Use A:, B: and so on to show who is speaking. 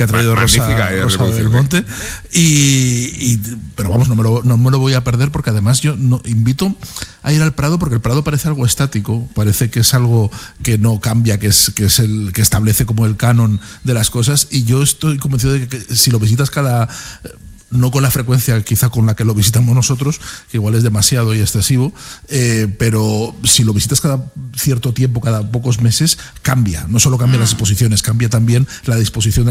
A: que ha traído Rosa del Monte. Pero vamos, no me lo voy a perder, porque además yo invito a ir al Prado, porque el Prado parece algo estático, parece que es algo que no cambia, que es el que establece como el canon de las cosas, y yo estoy convencido de que si lo visitas no con la frecuencia quizá con la que lo visitamos nosotros, que igual es demasiado y excesivo, pero si lo visitas cada cierto tiempo, cada pocos meses, cambia. No solo cambian las exposiciones, cambia también la disposición de